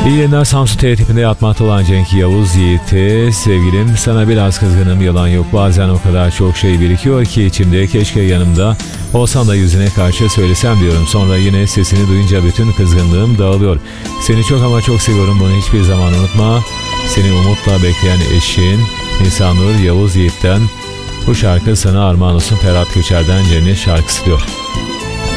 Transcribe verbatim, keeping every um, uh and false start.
İyi yayınlar. Samsun T tipinde yatmakta olan Cenk Yavuz Yiğit'i. Sevgilim, sana biraz kızgınım, yalan yok. Bazen o kadar çok şey birikiyor ki içimde, keşke yanımda olsan da yüzüne karşı söylesem diyorum. Sonra yine sesini duyunca bütün kızgınlığım dağılıyor. Seni çok ama çok seviyorum, bunu hiçbir zaman unutma. Seni umutla bekleyen eşin Nisanur Yavuz Yiğit'ten bu şarkı sana armağan olsun. Ferhat Göçer'den Cennet şarkısı diyor.